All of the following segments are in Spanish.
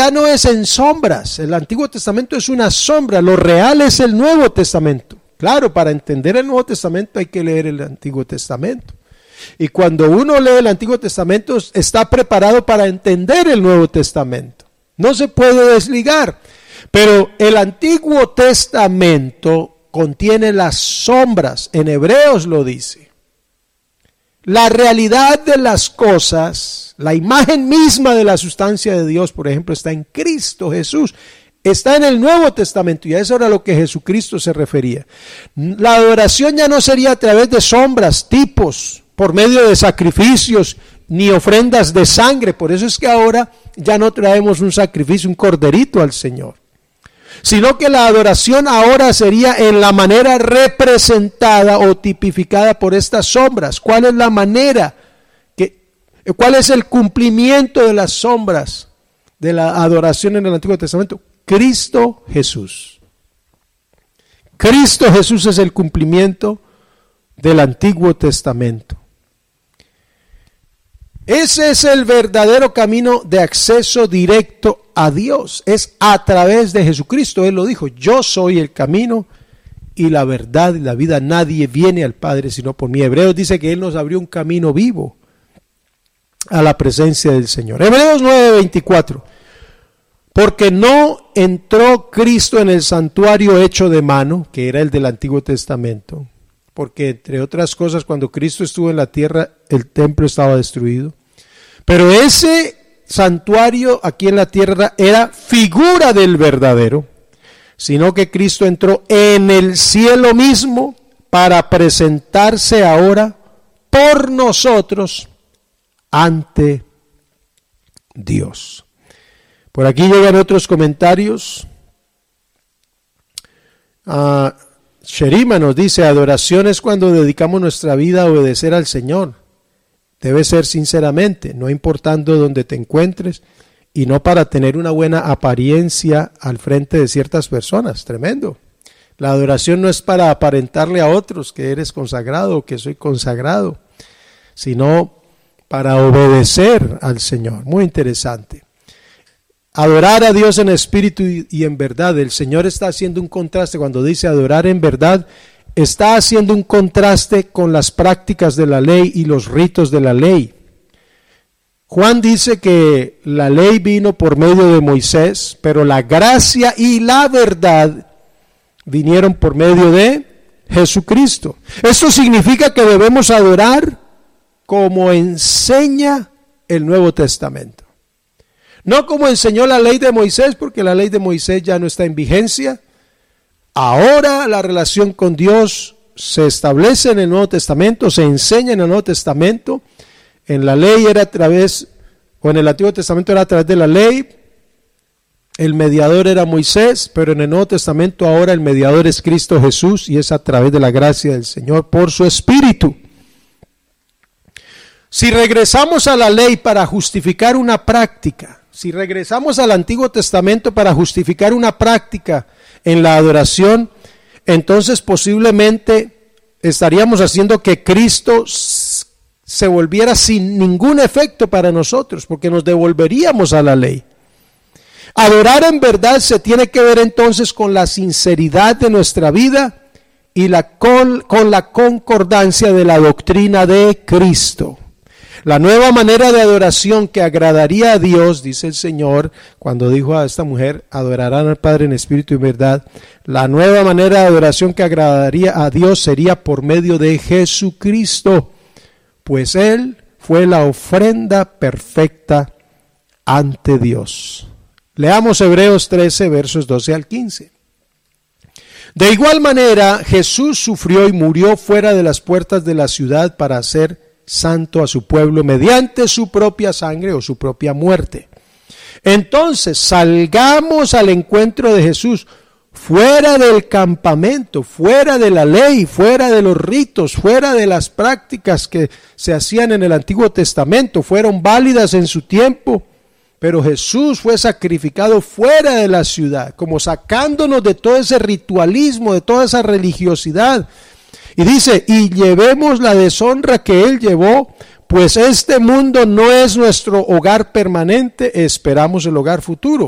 realidad no es en sombras. El Antiguo Testamento es una sombra. Lo real es el Nuevo Testamento. Claro, para entender el Nuevo Testamento hay que leer el Antiguo Testamento. Y cuando uno lee el Antiguo Testamento, está preparado para entender el Nuevo Testamento. No se puede desligar. Pero el Antiguo Testamento contiene las sombras. En Hebreos lo dice. La realidad de las cosas, la imagen misma de la sustancia de Dios, por ejemplo, está en Cristo Jesús. Está en el Nuevo Testamento y a eso era lo que Jesucristo se refería. La adoración ya no sería a través de sombras, tipos, por medio de sacrificios, ni ofrendas de sangre. Por eso es que ahora ya no traemos un sacrificio, un corderito al Señor. Sino que la adoración ahora sería en la manera representada o tipificada por estas sombras. ¿Cuál es la manera? ¿Cuál es el cumplimiento de las sombras de la adoración en el Antiguo Testamento? Cristo Jesús. Cristo Jesús es el cumplimiento del Antiguo Testamento. Ese es el verdadero camino de acceso directo a Dios. Es a través de Jesucristo. Él lo dijo: yo soy el camino y la verdad y la vida. Nadie viene al Padre sino por mí. Hebreos dice que Él nos abrió un camino vivo a la presencia del Señor. Hebreos 9:24. Porque no entró Cristo en el santuario hecho de mano, que era el del Antiguo Testamento. Porque entre otras cosas, cuando Cristo estuvo en la tierra, el templo estaba destruido. Pero ese santuario aquí en la tierra era figura del verdadero, sino que Cristo entró en el cielo mismo para presentarse ahora por nosotros ante Dios. Por aquí llegan otros comentarios. Sherima nos dice: adoración es cuando dedicamos nuestra vida a obedecer al Señor. Debe ser sinceramente, no importando dónde te encuentres, y no para tener una buena apariencia al frente de ciertas personas. Tremendo. La adoración no es para aparentarle a otros que eres consagrado o que soy consagrado, sino para obedecer al Señor. Muy interesante. Adorar a Dios en espíritu y en verdad. El Señor está haciendo un contraste cuando dice adorar en verdad. Está haciendo un contraste con las prácticas de la ley y los ritos de la ley. Juan dice que la ley vino por medio de Moisés, pero la gracia y la verdad vinieron por medio de Jesucristo. Esto significa que debemos adorar como enseña el Nuevo Testamento. No como enseñó la ley de Moisés, porque la ley de Moisés ya no está en vigencia. Ahora la relación con Dios se establece en el Nuevo Testamento, se enseña en el Nuevo Testamento. En la ley era a través, o en el Antiguo Testamento era a través de la ley. El mediador era Moisés, pero en el Nuevo Testamento ahora el mediador es Cristo Jesús y es a través de la gracia del Señor por su Espíritu. Si regresamos a la ley para justificar una práctica, si regresamos al Antiguo Testamento para justificar una práctica en la adoración, entonces posiblemente estaríamos haciendo que Cristo se volviera sin ningún efecto para nosotros, porque nos devolveríamos a la ley. Adorar en verdad se tiene que ver entonces con la sinceridad de nuestra vida y con la concordancia de la doctrina de Cristo. La nueva manera de adoración que agradaría a Dios, dice el Señor, cuando dijo a esta mujer, adorarán al Padre en espíritu y verdad. La nueva manera de adoración que agradaría a Dios sería por medio de Jesucristo, pues Él fue la ofrenda perfecta ante Dios. Leamos Hebreos 13, versos 12 al 15. De igual manera, Jesús sufrió y murió fuera de las puertas de la ciudad para hacer santo a su pueblo mediante su propia sangre o su propia muerte. Entonces salgamos al encuentro de Jesús fuera del campamento, fuera de la ley, fuera de los ritos, fuera de las prácticas que se hacían en el Antiguo Testamento. Fueron válidas en su tiempo, pero Jesús fue sacrificado fuera de la ciudad, como sacándonos de todo ese ritualismo, de toda esa religiosidad. Y dice, y llevemos la deshonra que Él llevó pues este mundo no es nuestro hogar permanente, esperamos el hogar futuro.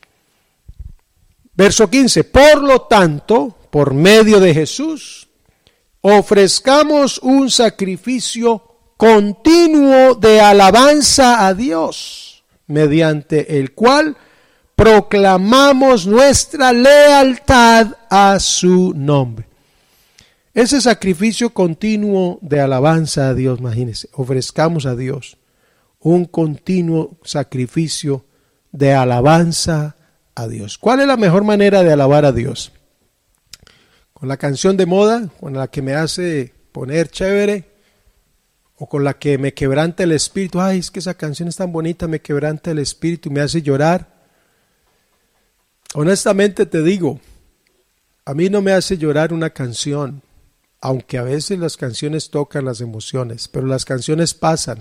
Verso 15, por lo tanto, por medio de Jesús, ofrezcamos un sacrificio continuo de alabanza a Dios, mediante el cual proclamamos nuestra lealtad a su nombre. Ese sacrificio continuo de alabanza a Dios, imagínense, ofrezcamos a Dios un continuo sacrificio de alabanza a Dios. ¿Cuál es la mejor manera de alabar a Dios? ¿Con la canción de moda, con la que me hace poner chévere, o con la que me quebranta el espíritu? Ay, es que esa canción es tan bonita, me quebranta el espíritu, me hace llorar. Honestamente te digo, a mí no me hace llorar una canción, aunque a veces las canciones tocan las emociones, pero las canciones pasan.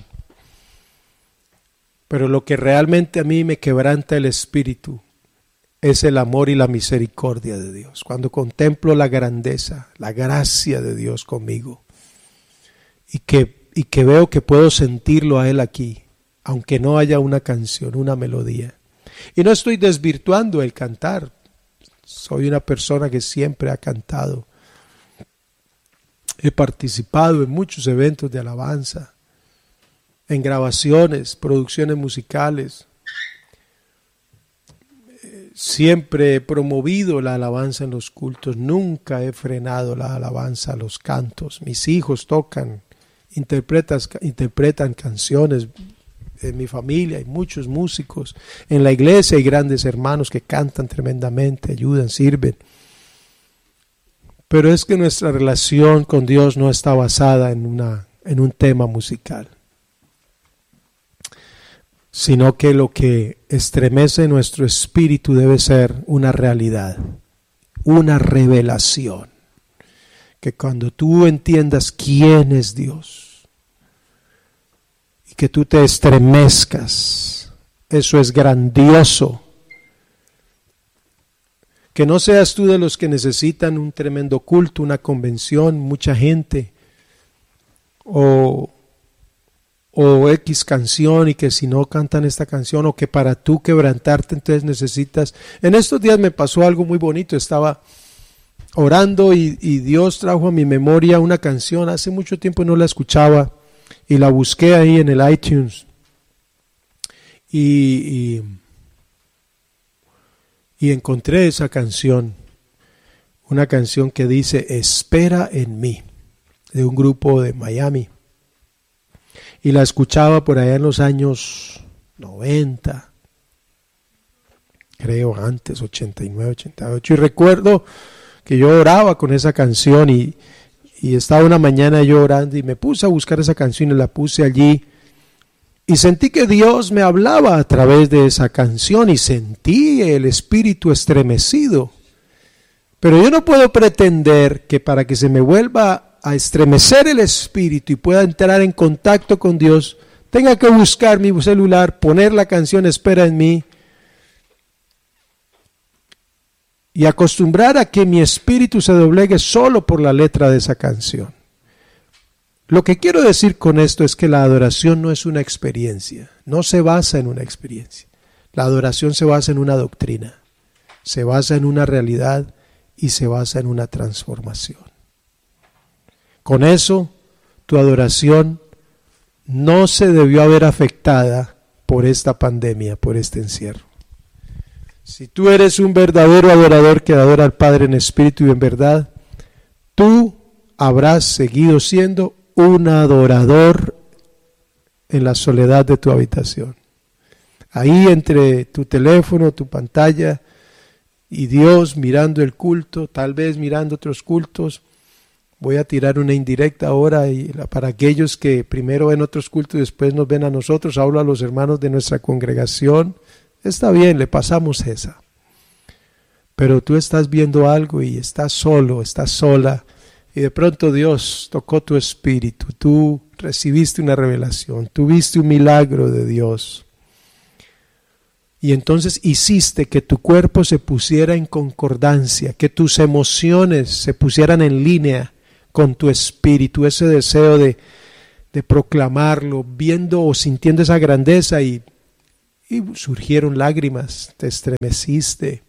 Pero lo que realmente a mí me quebranta el espíritu es el amor y la misericordia de Dios. Cuando contemplo la grandeza, la gracia de Dios conmigo, y que veo que puedo sentirlo a Él aquí, aunque no haya una canción, una melodía. Y no estoy desvirtuando el cantar. Soy una persona que siempre ha cantado. He participado en muchos eventos de alabanza, en grabaciones, producciones musicales. Siempre he promovido la alabanza en los cultos. Nunca he frenado la alabanza a los cantos. Mis hijos tocan, interpretan canciones. En mi familia hay muchos músicos. En la iglesia hay grandes hermanos que cantan tremendamente, ayudan, sirven. Pero es que nuestra relación con Dios no está basada en un tema musical, sino que lo que estremece nuestro espíritu debe ser una realidad, una revelación. Que cuando tú entiendas quién es Dios y que tú te estremezcas, eso es grandioso. Que no seas tú de los que necesitan un tremendo culto, una convención, mucha gente, o X canción, y que si no cantan esta canción, o que para tú quebrantarte entonces necesitas. En estos días me pasó algo muy bonito. Estaba orando y Dios trajo a mi memoria una canción. Hace mucho tiempo no la escuchaba y la busqué ahí en el iTunes y encontré esa canción, una canción que dice Espera en mí, de un grupo de Miami, y la escuchaba por allá en los años 90, creo antes, 89, 88, y recuerdo que yo oraba con esa canción y estaba una mañana yo orando y me puse a buscar esa canción y la puse allí. Y sentí que Dios me hablaba a través de esa canción y sentí el espíritu estremecido. Pero yo no puedo pretender que para que se me vuelva a estremecer el espíritu y pueda entrar en contacto con Dios, tenga que buscar mi celular, poner la canción Espera en mí y acostumbrar a que mi espíritu se doblegue solo por la letra de esa canción. Lo que quiero decir con esto es que la adoración no es una experiencia, no se basa en una experiencia. La adoración se basa en una doctrina, se basa en una realidad y se basa en una transformación. Con eso, tu adoración no se debió haber afectada por esta pandemia, por este encierro. Si tú eres un verdadero adorador que adora al Padre en espíritu y en verdad, tú habrás seguido siendo un adorador en la soledad de tu habitación. Ahí entre tu teléfono, tu pantalla y Dios mirando el culto, tal vez mirando otros cultos. Voy a tirar una indirecta ahora para aquellos que primero ven otros cultos y después nos ven a nosotros. Hablo a los hermanos de nuestra congregación. Está bien, le pasamos esa. Pero tú estás viendo algo y estás solo, estás sola. Y de pronto Dios tocó tu espíritu, tú recibiste una revelación, tuviste un milagro de Dios. Y entonces hiciste que tu cuerpo se pusiera en concordancia, que tus emociones se pusieran en línea con tu espíritu, ese deseo de de proclamarlo, viendo o sintiendo esa grandeza y surgieron lágrimas, te estremeciste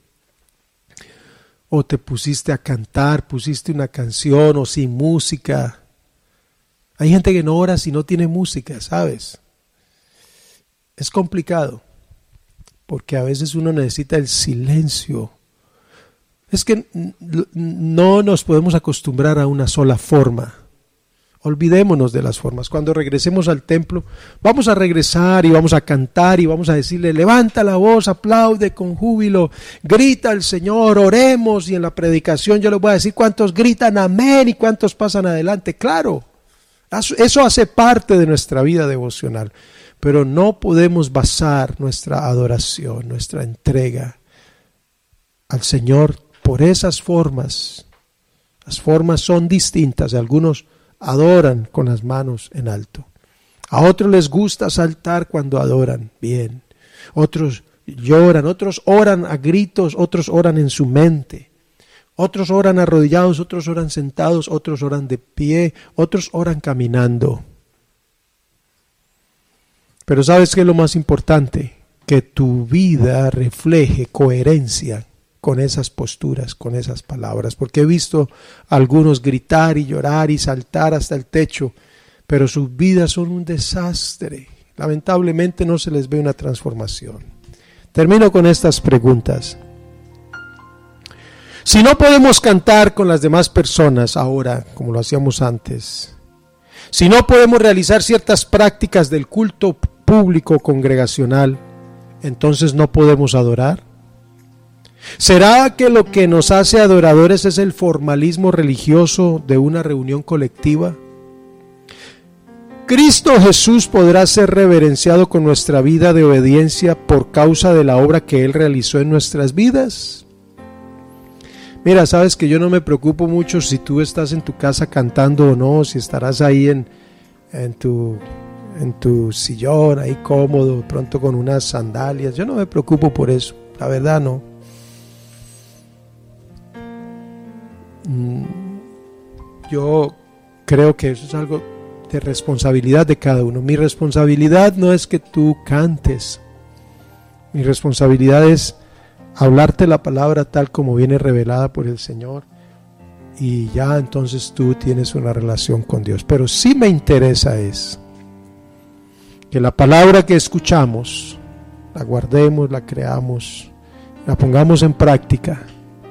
o te pusiste a cantar, pusiste una canción o sin música. Hay gente que no ora si no tiene música, ¿sabes? Es complicado porque a veces uno necesita el silencio. Es que no nos podemos acostumbrar a una sola forma. Olvidémonos de las formas. Cuando regresemos al templo, vamos a regresar y vamos a cantar y vamos a decirle, levanta la voz, aplaude con júbilo, grita al Señor, oremos, y en la predicación yo les voy a decir cuántos gritan amén y cuántos pasan adelante. Claro, eso hace parte de nuestra vida devocional, pero no podemos basar nuestra adoración, nuestra entrega al Señor por esas formas. Las formas son distintas. Algunos adoran con las manos en alto. A otros les gusta saltar cuando adoran. Bien. Otros lloran, otros oran a gritos, otros oran en su mente. Otros oran arrodillados, otros oran sentados, otros oran de pie, otros oran caminando. Pero ¿sabes qué es lo más importante? Que tu vida refleje coherencia con esas posturas, con esas palabras, porque he visto a algunos gritar y llorar y saltar hasta el techo, pero sus vidas son un desastre. Lamentablemente no se les ve una transformación. Termino con estas preguntas. Si no podemos cantar con las demás personas ahora, como lo hacíamos antes, si no podemos realizar ciertas prácticas del culto público congregacional, entonces no podemos adorar. ¿Será que lo que nos hace adoradores es el formalismo religioso de una reunión colectiva? ¿Cristo Jesús podrá ser reverenciado con nuestra vida de obediencia por causa de la obra que Él realizó en nuestras vidas? Mira, sabes que yo no me preocupo mucho si tú estás en tu casa cantando o no, si estarás ahí en tu sillón, ahí cómodo, pronto con unas sandalias. Yo no me preocupo por eso, la verdad no. Yo creo que eso es algo de responsabilidad de cada uno. Mi responsabilidad no es que tú cantes. Mi responsabilidad es hablarte la palabra tal como viene revelada por el Señor, y ya entonces tú tienes una relación con Dios. Pero sí me interesa es que la palabra que escuchamos la guardemos, la creamos, la pongamos en práctica.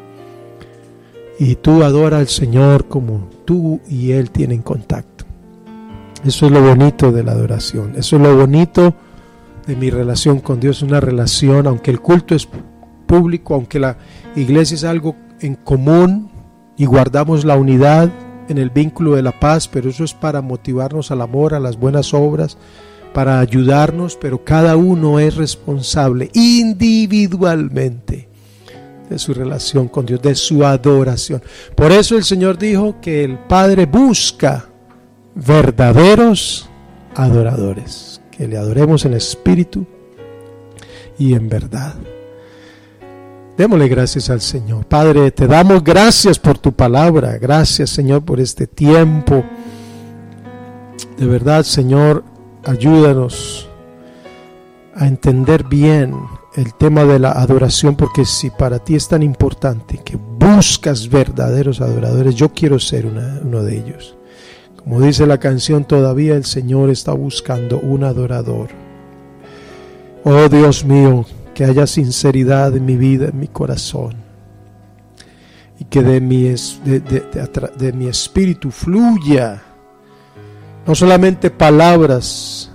Y tú adora al Señor como tú y Él tienen contacto. Eso es lo bonito de la adoración. Eso es lo bonito de mi relación con Dios. Una relación, aunque el culto es público, aunque la iglesia es algo en común y guardamos la unidad en el vínculo de la paz, pero eso es para motivarnos al amor, a las buenas obras, para ayudarnos, pero cada uno es responsable individualmente de su relación con Dios, de su adoración. Por eso el Señor dijo que el Padre busca verdaderos adoradores, que le adoremos en espíritu y en verdad. Démosle gracias al Señor. Padre, te damos gracias por tu palabra. Gracias, Señor, por este tiempo. De verdad, Señor, ayúdanos a entender bien el tema de la adoración, porque si para ti es tan importante que buscas verdaderos adoradores, yo quiero ser uno de ellos. Como dice la canción, todavía el Señor está buscando un adorador. Oh Dios mío, que haya sinceridad en mi vida, en mi corazón, y que de mi espíritu fluya no solamente palabras,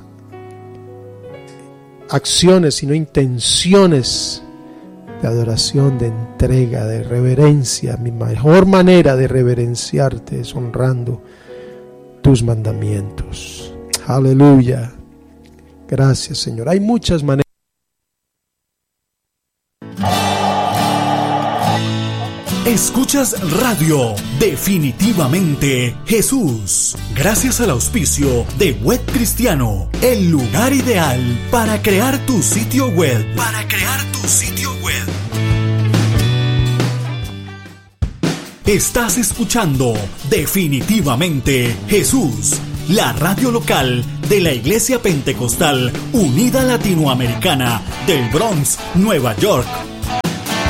acciones, sino intenciones de adoración, de entrega, de reverencia. Mi mejor manera de reverenciarte es honrando tus mandamientos. Aleluya. Gracias, Señor. Hay muchas maneras. Escuchas Radio Definitivamente Jesús, gracias al auspicio de Web Cristiano, el lugar ideal para crear tu sitio web. Estás escuchando Definitivamente Jesús la radio local de la Iglesia Pentecostal Unida Latinoamericana del Bronx, Nueva York.